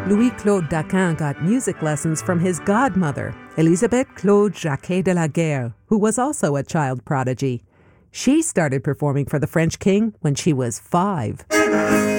Louis-Claude Daquin got music lessons from his godmother, Elisabeth Claude Jacquet de la Guerre, who was also a child prodigy. She started performing for the French king when she was 5.